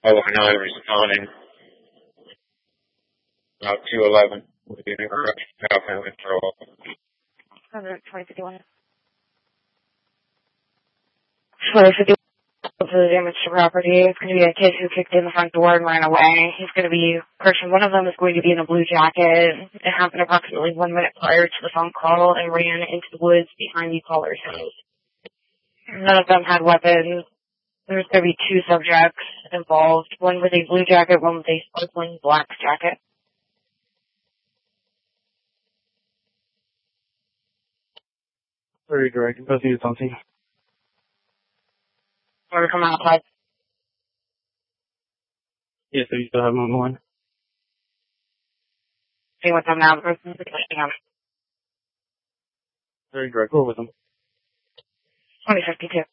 Oh, I know responding about 211 with the interruption of family patrol. 2051. 2051 for the damage to property. It's going to be a kid who kicked in the front door and ran away. He's going to be, one of them is going to be in a blue jacket. It happened approximately 1 minute prior to the phone call and ran into the woods behind the caller's house. None of them had weapons. There's going to be 2 subjects involved, one with a blue jacket, one with a sparkling black jacket. Very direct. Both units on scene. Or come outside. Yes, so you still have them on the line? See what's on now. Very direct. Go with them. 2052.